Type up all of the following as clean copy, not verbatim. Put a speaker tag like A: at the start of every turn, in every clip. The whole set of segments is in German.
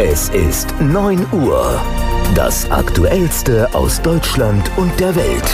A: Es ist 9 Uhr. Das Aktuellste aus Deutschland und der Welt.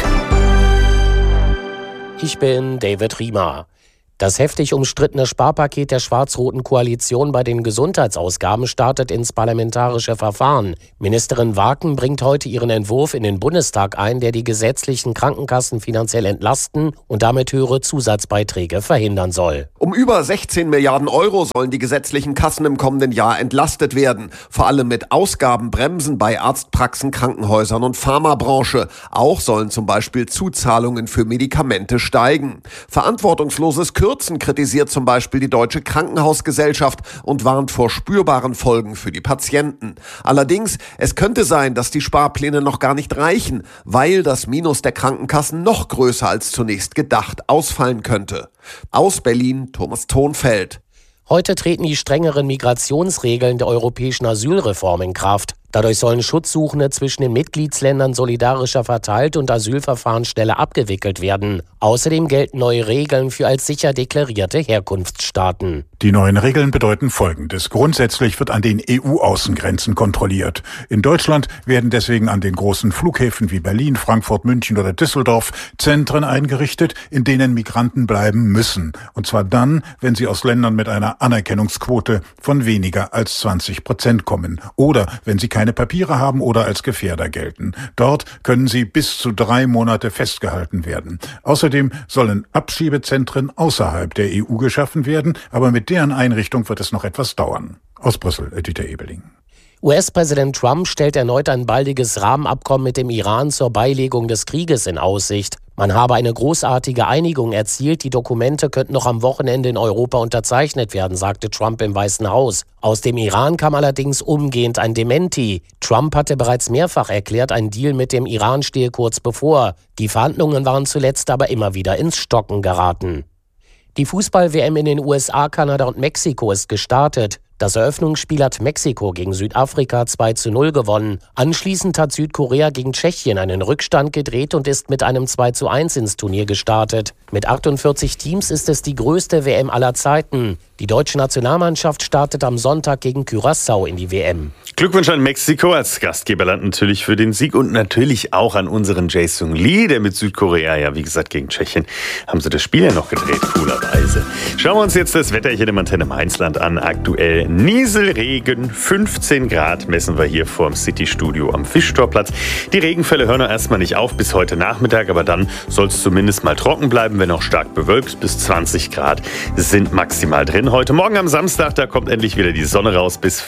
B: Ich bin David Riemer. Das heftig umstrittene Sparpaket der schwarz-roten Koalition bei den Gesundheitsausgaben startet ins parlamentarische Verfahren. Ministerin Waken bringt heute ihren Entwurf in den Bundestag ein, der die gesetzlichen Krankenkassen finanziell entlasten und damit höhere Zusatzbeiträge verhindern soll.
C: Um über 16 Milliarden Euro sollen die gesetzlichen Kassen im kommenden Jahr entlastet werden. Vor allem mit Ausgabenbremsen bei Arztpraxen, Krankenhäusern und Pharmabranche. Auch sollen zum Beispiel Zuzahlungen für Medikamente steigen. Verantwortungsloses Kürzen kritisiert zum Beispiel die Deutsche Krankenhausgesellschaft und warnt vor spürbaren Folgen für die Patienten. Allerdings, es könnte sein, dass die Sparpläne noch gar nicht reichen, weil das Minus der Krankenkassen noch größer als zunächst gedacht ausfallen könnte. Aus Berlin, Thomas Thonfeld.
B: Heute treten die strengeren Migrationsregeln der europäischen Asylreform in Kraft. Dadurch sollen Schutzsuchende zwischen den Mitgliedsländern solidarischer verteilt und Asylverfahren schneller abgewickelt werden. Außerdem gelten neue Regeln für als sicher deklarierte Herkunftsstaaten.
D: Die neuen Regeln bedeuten Folgendes. Grundsätzlich wird an den EU-Außengrenzen kontrolliert. In Deutschland werden deswegen an den großen Flughäfen wie Berlin, Frankfurt, München oder Düsseldorf Zentren eingerichtet, in denen Migranten bleiben müssen. Und zwar dann, wenn sie aus Ländern mit einer Anerkennungsquote von weniger als 20% kommen oder wenn sie keine Papiere haben oder als Gefährder gelten. Dort können sie bis zu 3 Monate festgehalten werden. Außerdem sollen Abschiebezentren außerhalb der EU geschaffen werden, aber mit deren Einrichtung wird es noch etwas dauern. Aus Brüssel, Dieter Ebeling.
B: US-Präsident Trump stellt erneut ein baldiges Rahmenabkommen mit dem Iran zur Beilegung des Krieges in Aussicht. Man habe eine großartige Einigung erzielt, die Dokumente könnten noch am Wochenende in Europa unterzeichnet werden, sagte Trump im Weißen Haus. Aus dem Iran kam allerdings umgehend ein Dementi. Trump hatte bereits mehrfach erklärt, ein Deal mit dem Iran stehe kurz bevor. Die Verhandlungen waren zuletzt aber immer wieder ins Stocken geraten. Die Fußball-WM in den USA, Kanada und Mexiko ist gestartet. Das Eröffnungsspiel hat Mexiko gegen Südafrika 2:0 gewonnen. Anschließend hat Südkorea gegen Tschechien einen Rückstand gedreht und ist mit einem 2:1 ins Turnier gestartet. Mit 48 Teams ist es die größte WM aller Zeiten. Die deutsche Nationalmannschaft startet am Sonntag gegen Curaçao in die WM.
E: Glückwunsch an Mexiko als Gastgeberland natürlich für den Sieg und natürlich auch an unseren Jae-Sung Lee, der mit Südkorea, ja wie gesagt gegen Tschechien, haben sie das Spiel ja noch gedreht, coolerweise. Schauen wir uns jetzt das Wetter hier im Antenne Mainzland an. Aktuell Nieselregen, 15 Grad messen wir hier vorm City-Studio am Fischtorplatz. Die Regenfälle hören noch erstmal nicht auf bis heute Nachmittag, aber dann soll es zumindest mal trocken bleiben, wenn auch stark bewölkt. Bis 20 Grad sind maximal drin. Heute Morgen am Samstag, da kommt endlich wieder die Sonne raus bis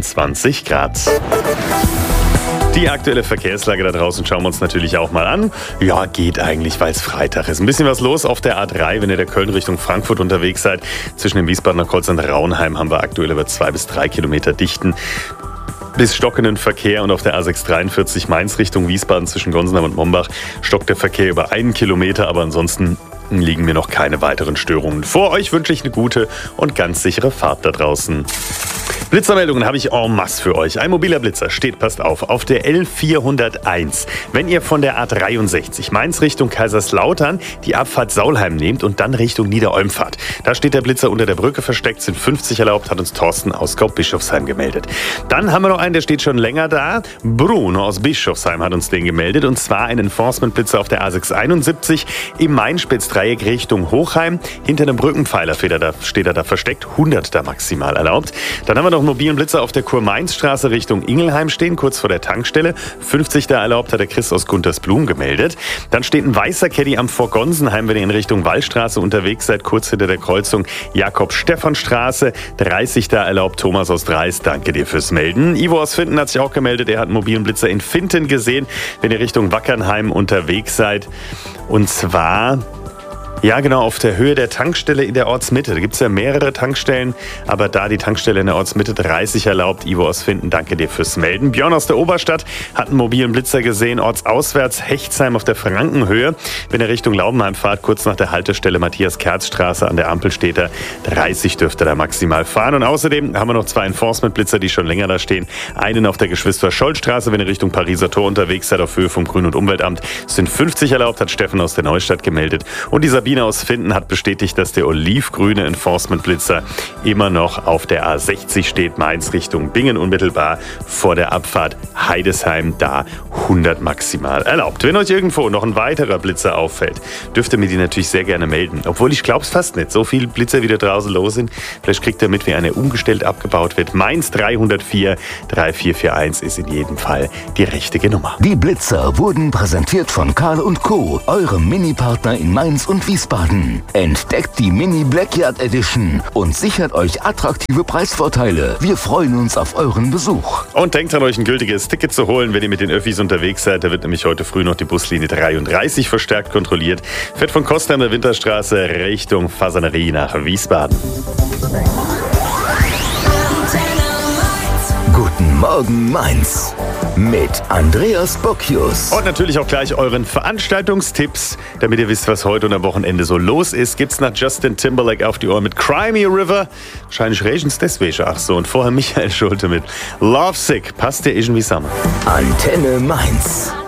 E: 24 Grad. Die aktuelle Verkehrslage da draußen schauen wir uns natürlich auch mal an. Ja, geht eigentlich, weil es Freitag ist. Ein bisschen was los auf der A3, wenn ihr der Köln Richtung Frankfurt unterwegs seid. Zwischen dem Wiesbadener Kreuz und Raunheim haben wir aktuell über 2 bis 3 Kilometer dichten bis stockenden Verkehr, und auf der A643 Mainz Richtung Wiesbaden zwischen Gonsenheim und Mombach stockt der Verkehr über 1 Kilometer, aber ansonsten liegen mir noch keine weiteren Störungen vor. Euch wünsche ich eine gute und ganz sichere Fahrt da draußen. Blitzermeldungen habe ich en masse für euch. Ein mobiler Blitzer steht, passt auf der L401. Wenn ihr von der A63 Mainz Richtung Kaiserslautern die Abfahrt Saulheim nehmt und dann Richtung Niederolm fahrt. Da steht der Blitzer unter der Brücke versteckt, sind 50 erlaubt, hat uns Thorsten aus Gau-Bischofsheim gemeldet. Dann haben wir noch einen, der steht schon länger da. Bruno aus Bischofsheim hat uns den gemeldet, und zwar ein Enforcement-Blitzer auf der A671 im Main-Spitz-Dreieck Richtung Hochheim. Hinter einem Brückenpfeiler steht er da versteckt, 100 da maximal erlaubt. Dann haben wir noch einen mobilen Blitzer auf der Kur-Mainz-Straße Richtung Ingelheim stehen, kurz vor der Tankstelle. 50 da erlaubt, hat der Chris aus Guntersblum gemeldet. Dann steht ein weißer Caddy am Vorgonsenheim, wenn ihr in Richtung Wallstraße unterwegs seid, kurz hinter der Kreuzung Jakob-Stephan-Straße. 30 da erlaubt, Thomas aus Dreis, danke dir fürs Melden. Ivo aus Finten hat sich auch gemeldet, er hat einen mobilen Blitzer in Finten gesehen, wenn ihr Richtung Wackernheim unterwegs seid. Und zwar Ja, genau, auf der Höhe der Tankstelle in der Ortsmitte. Da gibt es ja mehrere Tankstellen, aber da die Tankstelle in der Ortsmitte 30 erlaubt. Ivo aus Finden, danke dir fürs Melden. Björn aus der Oberstadt hat einen mobilen Blitzer gesehen, ortsauswärts Hechtsheim auf der Frankenhöhe. Wenn er Richtung Laubenheim fahrt, kurz nach der Haltestelle Matthias-Kerz-Straße an der Ampel steht er. 30 dürfte er maximal fahren. Und außerdem haben wir noch 2 Enforcement-Blitzer, die schon länger da stehen. Einen auf der Geschwister-Scholl-Straße, wenn ihr Richtung Pariser Tor unterwegs seid, auf Höhe vom Grün- und Umweltamt. Es sind 50 erlaubt, hat Steffen aus der Neustadt gemeldet. Und die Sabine Kinaus finden, hat bestätigt, dass der olivgrüne Enforcement-Blitzer immer noch auf der A60 steht, Mainz Richtung Bingen, unmittelbar vor der Abfahrt Heidesheim, da 100 maximal erlaubt. Wenn euch irgendwo noch ein weiterer Blitzer auffällt, dürft ihr mir die natürlich sehr gerne melden. Obwohl ich glaube es fast nicht, so viele Blitzer wieder draußen los sind. Vielleicht kriegt ihr mit, wie eine umgestellt abgebaut wird. Mainz 304 3441 ist in jedem Fall die richtige Nummer.
A: Die Blitzer wurden präsentiert von Karl & Co., eurem Mini-Partner in Mainz und Wiesbaden. Entdeckt die Mini Blackyard Edition und sichert euch attraktive Preisvorteile. Wir freuen uns auf euren Besuch.
E: Und denkt dran, euch ein gültiges Ticket zu holen, wenn ihr mit den Öffis unterwegs seid. Da wird nämlich heute früh noch die Buslinie 33 verstärkt kontrolliert. Fährt von Kostheimer Winterstraße Richtung Fasanerie nach Wiesbaden.
A: Guten Morgen Mainz mit Andreas Bocchius.
E: Und natürlich auch gleich euren Veranstaltungstipps. Damit ihr wisst, was heute und am Wochenende so los ist, gibt's nach Justin Timberlake auf die Ohren mit Cry Me a River. Wahrscheinlich regen's deswegen, ach so. Und vorher Michael Schulte mit Lovesick. Passt dir irgendwie zusammen.
A: Antenne Mainz.